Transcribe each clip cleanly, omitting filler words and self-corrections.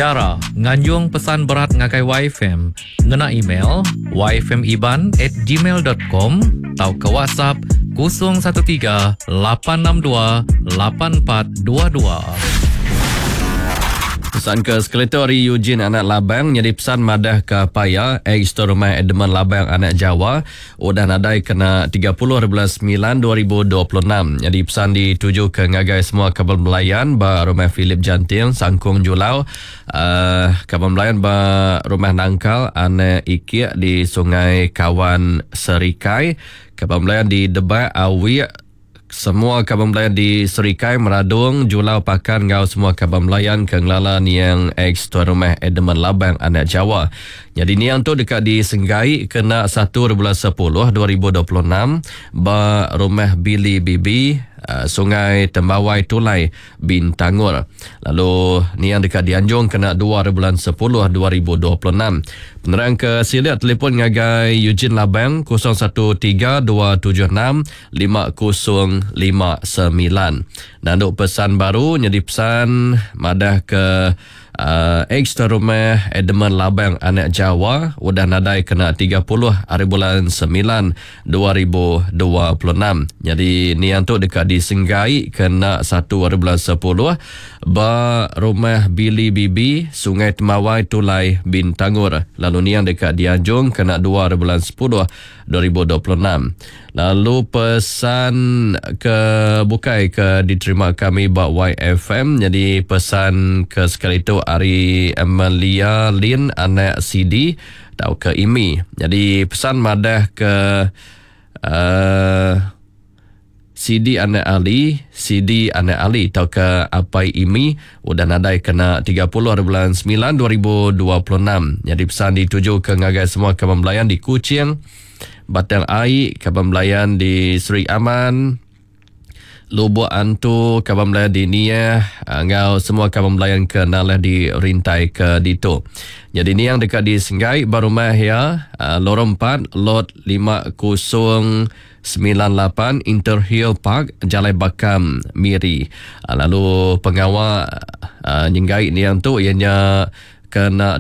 Cara nganjung pesan berat ngagai YFM, ngena email yfmiban@gmail.com atau ke WhatsApp 013 862 8422. Pesan ke Sekeletor Eugene anak Labang, jadi pesan madah ke Paya, Store Rumah Edmund Labang anak Jawa, udah nadai kena 30/9/2026. Jadi pesan dituju ke ngagai semua kabel melayan ba Rumah Philip Jantil, Sangkung Julau, kabel melayan ba Rumah Nangkal, anak Ikik di Sungai Kawan Serikai, kabel melayan di Debai, Awi, semua kabel melayan di Serikai, Meradung, Julau, Pakan, ngau semua kabel melayan ke ngelalan yang Tuan Rumah Edmund Labang anak Jawa. Jadi ni yang tu dekat di Senggai kena 1/10/2026 ba Rumah Billy Bibi, Sungai Tembawai Tulai, Bintangur. Lalu ni yang dekat di Anjung kena 2/10/2026. Penerang ke Silat telefon ngagai Eugene Labang 0132765059. Dan untuk pesan baru, jadi pesan madah ke Tuan Rumah Edmund Labang anak Jawa, udah nadai kena 30/9/2026. Jadi ni yang tu dekat di Senggai kena 1/10 ba Rumah Billy Bibi, Sungai Temawai Tulai, Bintangur. Lalu ni yang dekat di Anjung kena 2/10/2026. Lalu pesan ke Bukai ke diterima kami ba YFM. Jadi pesan ke sekali itu Ari Emilia Lin anak CD atau ke Imi. Jadi pesan madah ke CD anak Ali atau ke Apai Imi, udah nadai kena 30/9/2026. Jadi pesan dituju ke ngagai semua kabel melayan di Kuching, Batang Ai, kabel melayan di Seri Aman, Lubuk Antu, kabel melayan di Nia, ngau semua kabel melayan ke nalah di Rintai ke Dito. Jadi ni yang dekat di Senggai, Barumah ya, Lorong 4, Lot 5098, Interhill Park, Jalai Bakam, Miri. Lalu pengawal nyenggai ni yang tu ianya kena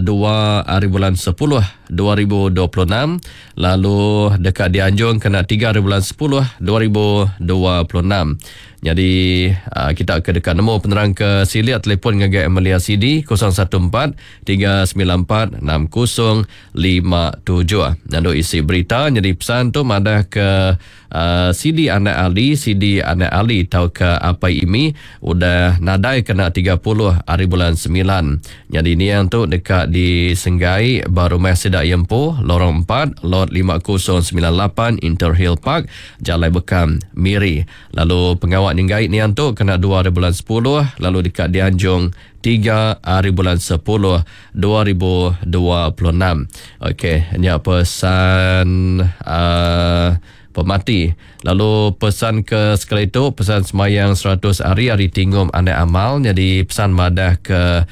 2/10/2026. Lalu dekat di Anjung kena 3/10/2026. Jadi kita ke dekat nombor penerang ke Silat telefon ngagai Emilia CD 014-394-6057. Nando isi berita, jadi pesan tu madah ke CD anak Ali tau ke Apai Imi, udah nadai kena 30/9. Jadi ni yang tu dekat di Senggai, Barumah Sedak Yempo, Lorong 4, Lot 5098, Interhill Park, Jalai Bekam, Miri. Lalu pengawal Ninggai ni yang tu kena 2/10. Lalu dekat di Anjung 3/10/2026. Okey, ini pesan pemati. Lalu pesan ke sekali itu, pesan semayang 100 hari tingum anak amal. Jadi pesan madah ke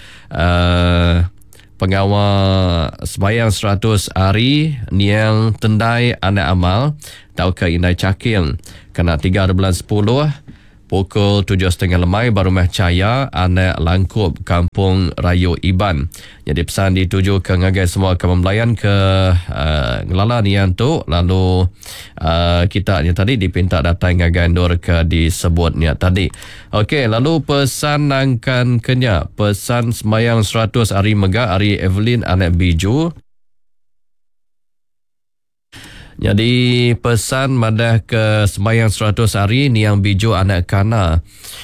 pengawal semayang 100 hari yang tendai anak amal tau ke Indai Cakil, kena 3/10 pukul 7.30 lemai, Barumah Caya, anak Langkup, Kampung Rayu Iban. Jadi pesan dituju ke ngagai semua kabel melayan ke ngelala ni yang tu. Lalu kita ni tadi dipinta datang ngagai ndor ke disebut ni tadi. Okey, lalu pesan nangkan kenya, pesan semayang 100 hari megah, Ari Evelyn anak Biju. Jadi pesan madah ke semayang 100 hari ni yang Biju anak Kana.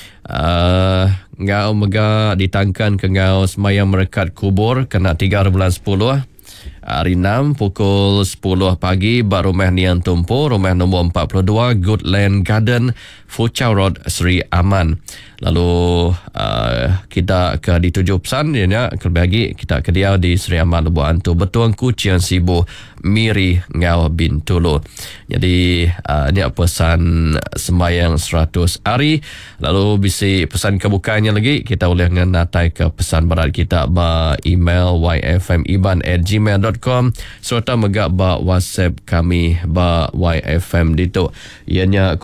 Ngau mega ditangkan ke ngau semayang merekat kubur kena 3/10 hari 6 pukul 10 pagi, Barumah Nian Tumpu, rumah nombor 42, Goodland Garden, Fuchau Road, Seri Aman. Lalu kita ke dituju pesan ya, kelebih kita ke dia di Seri Aman Lubuk Antu, Betuang Kucian Sibu, Miri Ngau Bintulu. Jadi ini pesan sembayang 100 hari. Lalu bisi pesan kebukanya lagi, kita boleh ngenatai ke pesan berat kita ba email yfmiban@gmail.com yfm.com serta megak ba WhatsApp kami ba YFM dito. Ianya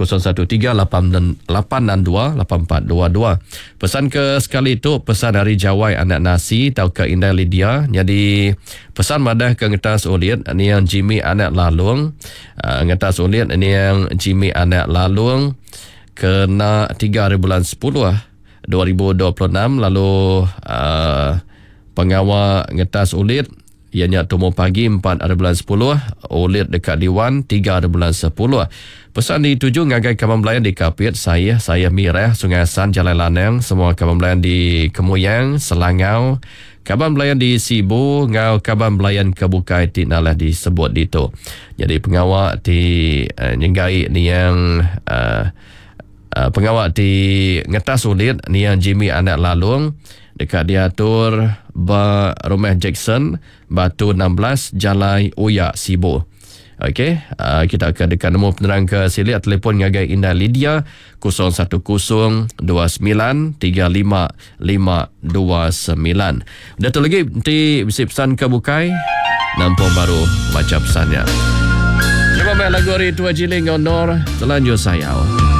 0138828422. Pesan ke sekali itu pesan dari Jawai anak nasi tau ke Indah Lydia. Jadi pesan madah ke ngetas ulit ni yang Jimmy anak lalung. Ngetas ulit ni yang Jimmy anak lalung kena 3 hari bulan 10 2026. Lalu pengawal ngetas ulit ianya Tomo Pagi 4 hari bulan 10, ulit dekat Diwan 3 hari bulan 10. Pesan dituju ngagai kawan belayan di Kapit, saya Mirah, Sungai San, Jalan Lanang, semua kawan belayan di Kemuyang, Selangau, kawan belayan di Sibu, ngau kawan belayan Kebukai Tinalah disebut dito. Jadi pengawal di nyenggai ni yang pengawal di ngetas ulit ni yang Jimmy anak lalung dekat diatur ba Rumah Jackson, Batu 16, Jalai Uya, Sibu. Okey, kita akan dekat nombor penerang ke sili telefon ngagai Indah Lydia 0102935529. Dah tu lagi nanti bisi pesan ke Bukai nampung baru baca pesannya. Coba main lagu hari Tua Jiling Honor Telanjur Sayau.